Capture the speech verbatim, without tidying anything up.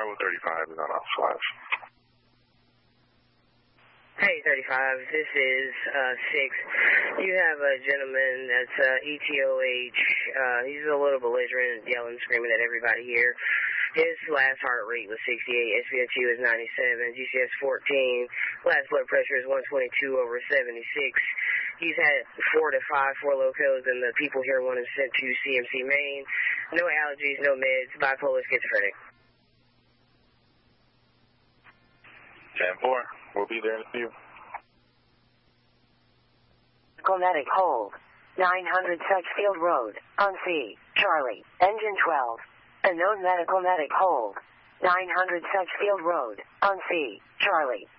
Bravo thirty-five is on off five. Hey, thirty-five, this is uh, six. You have a gentleman that's uh, E T O H. Uh, he's a little belligerent, yelling, screaming at everybody here. His last heart rate was sixty-eight, S P O two is ninety-seven, G C S fourteen, last blood pressure is one twenty-two over seventy-six. He's had four to five four locos, and the people here want him sent to C M C Maine. No allergies, no meds, bipolar schizophrenic. ten four. We'll be there in a few. Medic hold. nine hundred Suchfield Road, on C, Charlie, engine twelve. A known medical medic hold. nine hundred Suchfield Road, on C, Charlie.